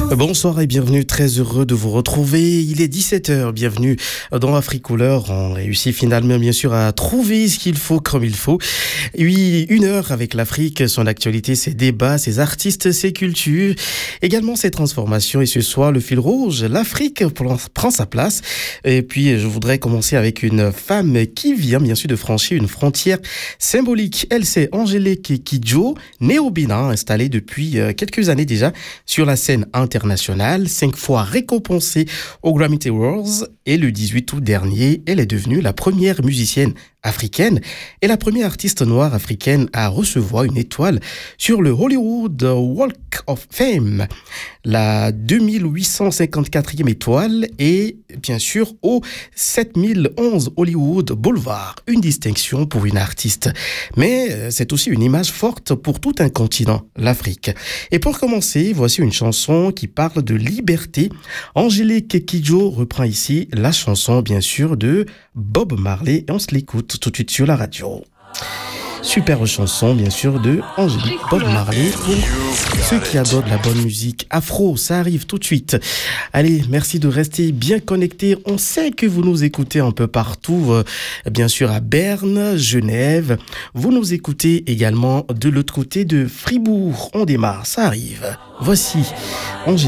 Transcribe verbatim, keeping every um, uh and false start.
Bonsoir et bienvenue, très heureux de vous retrouver. Il est dix-sept heures, bienvenue dans Africouleur. On réussit finalement bien sûr à trouver ce qu'il faut comme il faut. Oui, une heure avec l'Afrique, son actualité, ses débats, ses artistes, ses cultures, également ses transformations. Et ce soir, le fil rouge, l'Afrique prend sa place. Et puis, je voudrais commencer avec une femme qui vient bien sûr de franchir une frontière symbolique. Elle, c'est Angélique Kidjo, née au Bénin, installée depuis quelques années déjà sur la scène internationale. Internationale, cinq fois récompensée aux Grammy Awards, et le dix-huit août dernier, elle est devenue la première musicienne africaine et la première artiste noire africaine à recevoir une étoile sur le Hollywood Walk of Fame, la deux mille huit cent cinquante-quatrième étoile, et bien sûr au sept mille onze Hollywood Boulevard, une distinction pour une artiste. Mais c'est aussi une image forte pour tout un continent, l'Afrique. Et pour commencer, voici une chanson qui parle de liberté. Angélique Kidjo reprend ici la chanson, bien sûr, de Bob Marley, et on se l'écoute tout de suite sur la radio. Super chanson, bien sûr, de Angélique Bob Marley. Pour ceux qui adorent la bonne musique afro, ça arrive tout de suite. Allez, merci de rester bien connectés. On sait que vous nous écoutez un peu partout, euh, bien sûr à Berne, Genève. Vous nous écoutez également de l'autre côté de Fribourg. On démarre, ça arrive. Voici Angélique.